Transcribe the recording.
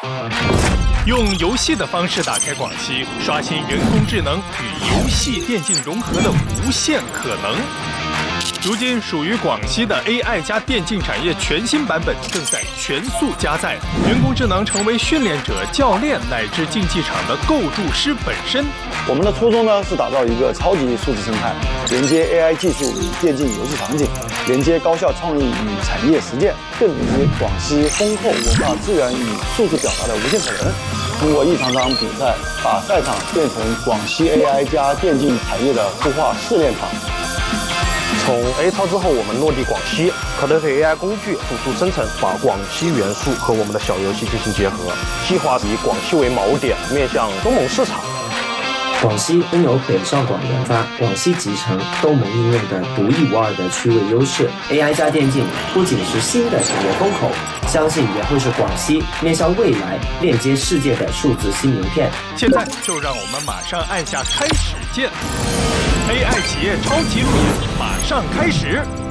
用游戏的方式打开广西，刷新人工智能与游戏电竞融合的无限可能。如今，属于广西的 AI 加电竞产业全新版本正在全速加载，人工智能成为训练者、教练乃至竞技场的构筑师本身。 我们的初衷呢是打造一个超级数字生态，连接 AI 技术与电竞游戏场景，连接高校创意与产业实践，更以广西丰厚文化资源与数字表达的无限可能。通过一场场比赛，把赛场变成广西 AI 加电竞产业的孵化试炼场。 从 A 超之后，我们落地广西，可能和 AI 工具辅助生成，把广西元素和我们的小游戏进行结合。计划以广西为锚点，面向东盟市场。 广西拥有北上广研发、广西集成、东盟应用的独一无二的区位优势。AI 加电竞不仅是新的产业风口，相信也会是广西面向未来链接世界的数字新名片。 现在就让我们马上按下开始键。AI 企业超级路演马上开始。